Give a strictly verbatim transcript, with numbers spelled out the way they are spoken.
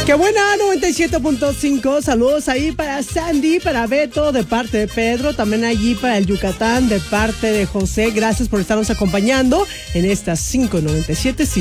Qué buena, noventa y siete punto cinco. Saludos ahí para Sandy, para Beto, de parte de Pedro. También allí para el Yucatán, de parte de José. Gracias por estarnos acompañando en estas cinco noventa y siete.